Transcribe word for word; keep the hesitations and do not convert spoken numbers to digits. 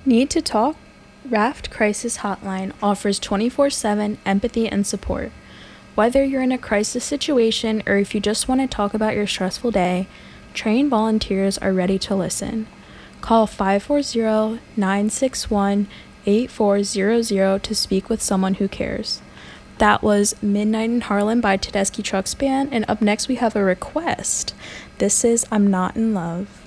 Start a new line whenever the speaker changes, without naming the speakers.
Need to talk? Raft Crisis Hotline offers twenty-four seven empathy and support. Whether you're in a crisis situation or if you just want to talk about your stressful day, trained volunteers are ready to listen. Call five four zero, nine six one, eight four zero zero to speak with someone who cares. That was Midnight in Harlem by Tedeschi Trucks Band, and up next we have a request. This is I'm Not in Love.